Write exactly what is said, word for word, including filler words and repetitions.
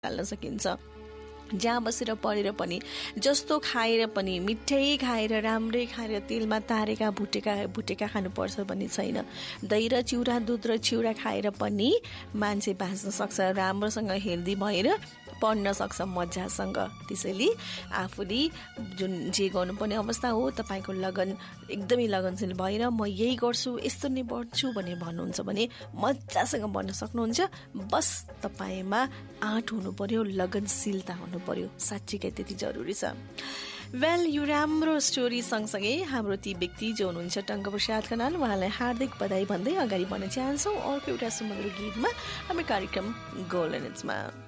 हाल्न सकिन्छ। जहाँ बसेर पढेर पनि जस्तो खाएर पनि मिठै खाएर राम्रै खाएर तेलमा तारेका भुटेका भुटेका खानुपर्छ भन्ने छैन। दही र चिउरा दुध र चिउरा खाएर पनि मान्छे बाँच्न सक्छ, राम्रोसँग हेल्दी भएर पढ्न सक्छ मजासँग। त्यसैले आफूले जुन जे गर्नुपर्ने अवस्था हो तपाईँको लगन एकदमै लगनशील भएर म यही गर्छु यस्तो नै बढ्छु भनेर भन्नुहुन्छ भने मजासँग बढ्न सक्नुहुन्छ। बस तपाईँमा आँट हुनु पर्यो, लगनशीलता हुनु पर्यो, साँच्चीकै त्यति जरुरी छ। वेल यो राम्रो स्टोरी सँगसँगै हाम्रो ती व्यक्ति जो हुनुहुन्छ टङ्कप्रसाद खनाल, उहाँलाई हार्दिक बधाई भन्दै अगाडि बढ्न चाहन्छौँ अर्को एउटा सुमधुर गीतमा हाम्रो कार्यक्रम गोल्डन एजमा।